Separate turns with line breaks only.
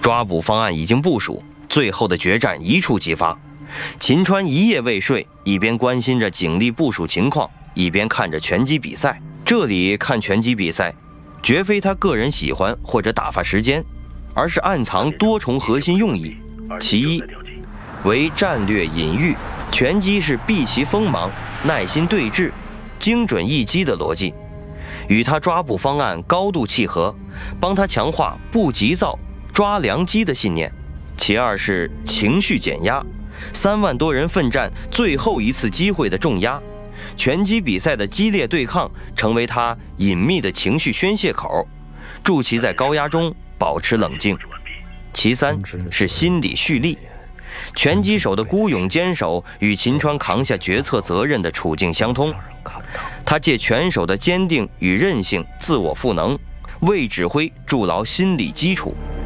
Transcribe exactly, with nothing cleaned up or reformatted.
抓捕方案已经部署，最后的决战一触即发。秦川一夜未睡，一边关心着警力部署情况，一边看着拳击比赛。这里看拳击比赛，绝非他个人喜欢或者打发时间，而是暗藏多重核心用意。其一，为战略隐喻，拳击是避其锋芒、耐心对峙、精准一击的逻辑，与他抓捕方案高度契合，帮他强化不急躁、抓良机的信念。其二是情绪减压，三万多人奋战最后一次机会的重压，拳击比赛的激烈对抗成为他隐秘的情绪宣泄口，助其在高压中保持冷静。其三是心理蓄力，拳击手的孤勇坚守与秦川扛下决策责任的处境相通，他借拳手的坚定与韧性自我赋能，为指挥筑牢心理基础。